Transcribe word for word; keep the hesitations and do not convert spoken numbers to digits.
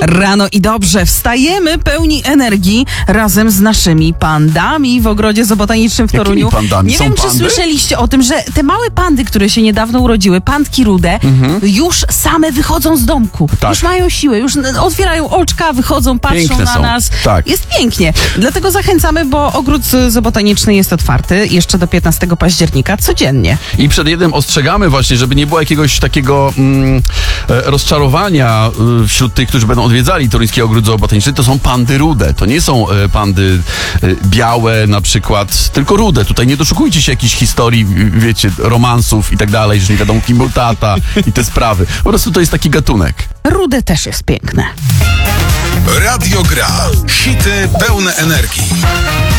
Rano i dobrze, wstajemy pełni energii razem z naszymi pandami w Ogrodzie Zoobotanicznym w Jakimi Toruniu. pandami? Nie Są wiem, czy pandy? słyszeliście o tym, że te małe pandy, które się niedawno urodziły, pandki rude, Mhm. już same wychodzą z domku. Tak. Już mają siłę, już n- otwierają oczka, wychodzą, patrzą Piękne na są. nas. Tak. Jest pięknie. Dlatego zachęcamy, bo Ogród Zoobotaniczny jest otwarty jeszcze do piętnastego października codziennie. I przed jednym ostrzegamy właśnie, żeby nie było jakiegoś takiego mm, e, rozczarowania e, wśród tych, którzy będą odwiedzali Toruński Ogród Zoobotaniczny. To są pandy rude. To nie są e, pandy e, białe na przykład, tylko rude. Tutaj nie doszukujcie się jakichś historii, w- wiecie, romansów i tak dalej, że nie wiadomo kim był tata i te sprawy. Po prostu to jest taki gatunek. Rude też jest piękne. Radio Gra. Hity pełne energii.